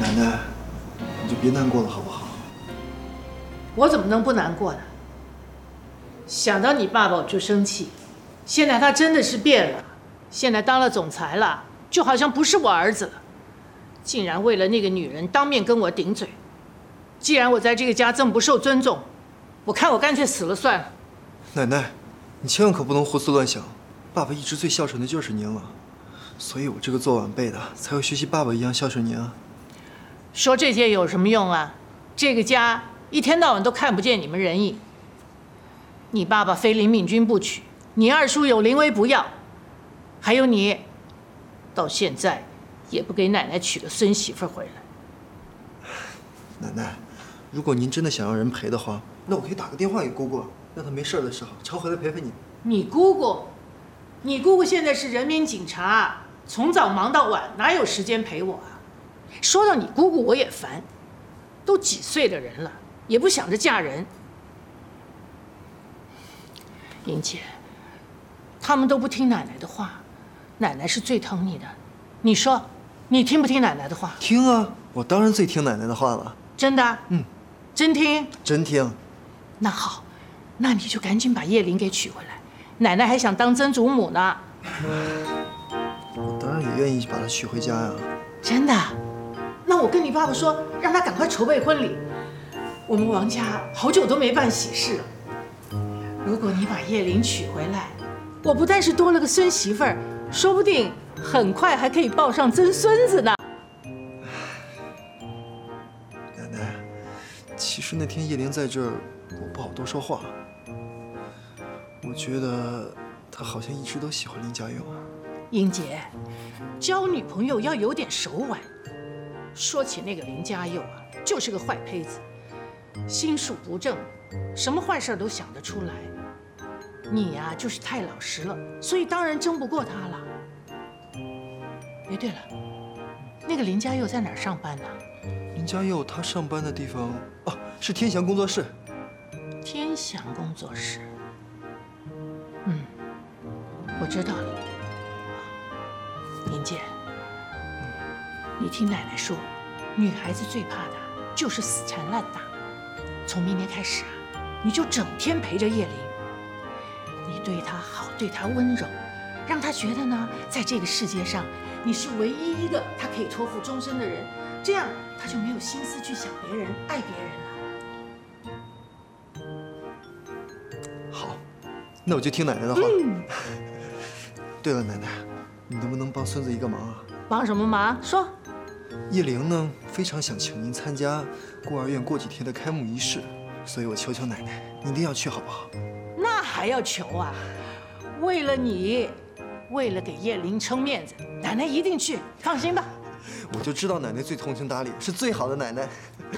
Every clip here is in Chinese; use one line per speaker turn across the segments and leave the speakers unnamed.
奶奶，你就别难过了好不好？
我怎么能不难过呢？想到你爸爸我就生气。现在他真的是变了，现在当了总裁了，就好像不是我儿子了，竟然为了那个女人当面跟我顶嘴。既然我在这个家这么不受尊重，我看我干脆死了算了。
奶奶，你千万可不能胡思乱想。爸爸一直最孝顺的就是您了，所以我这个做晚辈的才会学习爸爸一样孝顺您啊。
说这些有什么用啊？这个家一天到晚都看不见你们仁义。你爸爸非林敏君不娶，你二叔有林威不要，还有你，到现在也不给奶奶娶个孙媳妇回来。
奶奶，如果您真的想让人陪的话，那我可以打个电话给姑姑，让她没事的时候常回来陪陪你。
你姑姑现在是人民警察，从早忙到晚，哪有时间陪我啊？说到你姑姑，我也烦，都几岁的人了，也不想着嫁人。英姐，他们都不听奶奶的话，奶奶是最疼你的。你说，你听不听奶奶的话？
听啊，我当然最听奶奶的话了。
真的？
嗯，
真听？
真听。
那好，那你就赶紧把叶玲给娶回来，奶奶还想当曾祖母呢。
我当然也愿意把她娶回家呀。
真的？那我跟你爸爸说，让他赶快筹备婚礼。我们王家好久都没办喜事了。如果你把叶玲娶回来，我不但是多了个孙媳妇儿，说不定很快还可以抱上曾孙子呢。
奶奶，其实那天叶玲在这儿，我不好多说话。我觉得她好像一直都喜欢林家佑。
英姐，交女朋友要有点手腕。说起那个林家佑啊，就是个坏胚子，心术不正，什么坏事都想得出来。你呀，就是太老实了，所以当然争不过他了。哎，对了，那个林家佑在哪儿上班呢？
林家佑他上班的地方啊，是天祥工作室。
天祥工作室。嗯，我知道了。英姐，你听奶奶说，女孩子最怕的就是死缠烂打。从明天开始啊，你就整天陪着叶玲，你对她好，对她温柔，让她觉得呢，在这个世界上你是唯一一个她可以托付终身的人，这样她就没有心思去想别人、爱别人了。
好，那我就听奶奶的话。对了，奶奶，你能不能帮孙子一个忙啊？
帮什么忙？说。
叶玲呢，非常想请您参加孤儿院过几天的开幕仪式，所以我求求奶奶，你一定要去好不好？
那还要求啊？为了你，为了给叶玲撑面子，奶奶一定去，放心吧。
我就知道奶奶最通情达理，是最好的奶奶。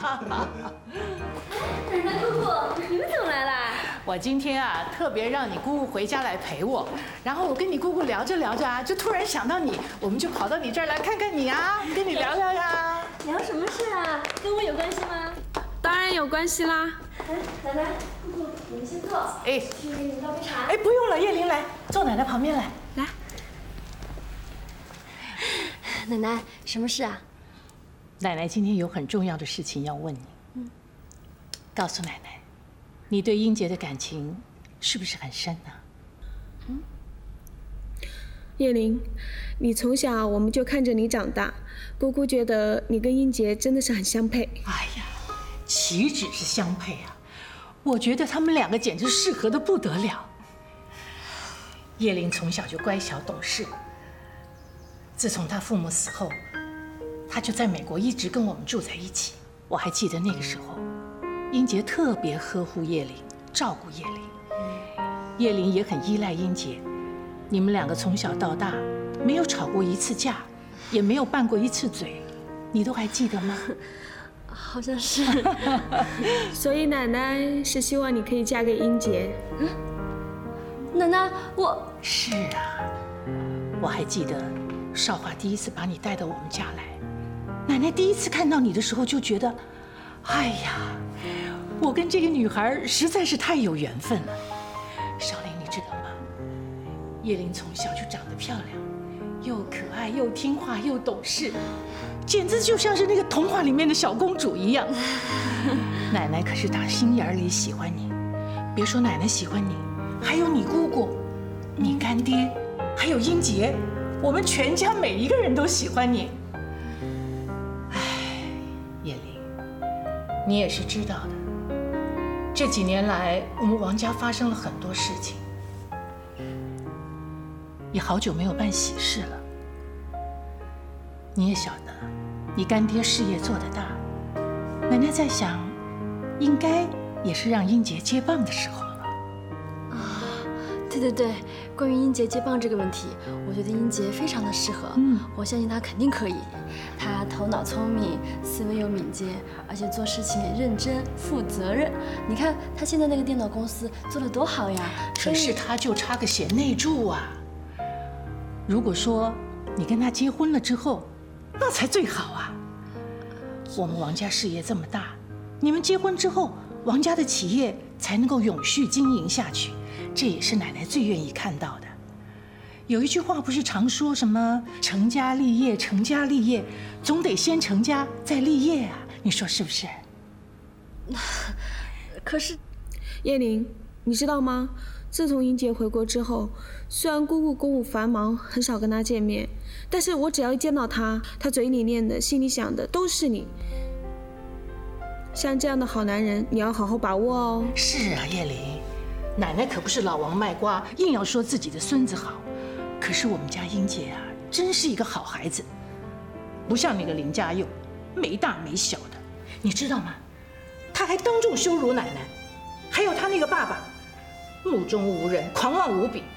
奶奶姑姑，你们怎么来啦？
我今天啊，特别让你姑姑回家来陪我，然后我跟你姑姑聊着聊着啊，就突然想到你，我们就跑到你这儿来看看你啊，跟你聊聊呀。
聊什么事啊？跟我有关系吗？
当然有关系啦。
奶奶姑姑，你们先坐。
哎，
去给你们倒杯茶。
哎，不用了，叶玲来，坐奶奶旁边来。
来，
奶奶，什么事啊？
奶奶今天有很重要的事情要问你。告诉奶奶，你对英杰的感情是不是很深呢？
叶玲，你从小我们就看着你长大，姑姑觉得你跟英杰真的是很相配。
哎呀，岂止是相配啊！我觉得他们两个简直适合的不得了。叶玲从小就乖巧懂事，自从她父母死后，她就在美国一直跟我们住在一起。我还记得那个时候，英杰特别呵护叶玲，照顾叶玲，叶玲也很依赖英杰。你们两个从小到大没有吵过一次架，也没有拌过一次嘴，你都还记得吗？
好像是。
所以奶奶是希望你可以嫁给英杰。
奶奶，我
是啊，我还记得少华第一次把你带到我们家来，奶奶第一次看到你的时候就觉得，哎呀，我跟这个女孩实在是太有缘分了。少玲，你知道吗？叶玲从小就长得漂亮， 又可爱又听话又懂事，简直就像是那个童话里面的小公主一样。奶奶可是打心眼里喜欢你，别说奶奶喜欢你，还有你姑姑、你干爹，还有英杰，我们全家每一个人都喜欢你。哎，叶玲，你也是知道的，这几年来我们王家发生了很多事情，也好久没有办喜事了。你也晓得，你干爹事业做得大，奶奶在想，应该也是让英杰接棒的时候了。
对，关于英杰接棒这个问题，我觉得英杰非常的适合，我相信他肯定可以。他头脑聪明，思维又敏捷，而且做事情也认真负责任。你看他现在那个电脑公司做得多好呀！
可是他就差个贤内助啊。如果说你跟他结婚了之后，那才最好啊。我们王家事业这么大，你们结婚之后，王家的企业才能够永续经营下去，这也是奶奶最愿意看到的。有一句话不是常说什么成家立业，成家立业，总得先成家再立业啊，你说是不是？
可是，
叶玲，你知道吗？自从英杰回国之后，虽然姑姑公务繁忙，很少跟他见面，但是我只要一见到他，他嘴里念的、心里想的都是你。像这样的好男人，你要好好把握哦。
是啊，叶玲，奶奶可不是老王卖瓜，硬要说自己的孙子好。可是我们家英杰啊，真是一个好孩子，不像那个林家佑，没大没小的，你知道吗？他还当众羞辱奶奶，还有他那个爸爸，目中无人，狂妄无比。